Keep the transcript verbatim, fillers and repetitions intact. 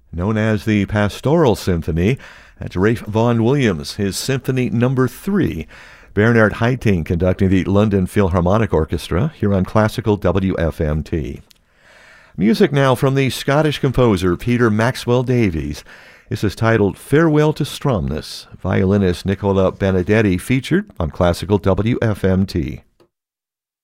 known as the Pastoral Symphony. That's Ralph Vaughan Williams, his Symphony Number Three. Bernard Haitink conducting the London Philharmonic Orchestra here on Classical W F M T. Music now from the Scottish composer Peter Maxwell Davies. This is titled Farewell to Stromness. Violinist Nicola Benedetti featured on Classical W F M T.